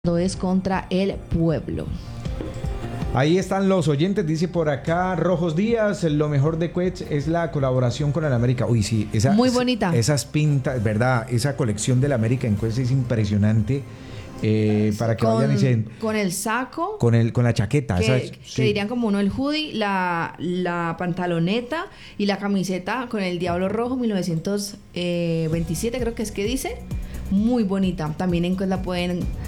Es contra el pueblo. Ahí están los oyentes, dice por acá Rojos Díaz, lo mejor de Quetz es la colaboración con el América. Uy, sí, muy bonita. Esas pintas, ¿verdad? Esa colección del América en Quetz es impresionante. Para que vayan y se... Con el saco. Con la chaqueta. Que dirían como uno el hoodie, la pantaloneta y la camiseta con el Diablo Rojo 1927, creo que es que dice. Muy bonita. También en Quetz la pueden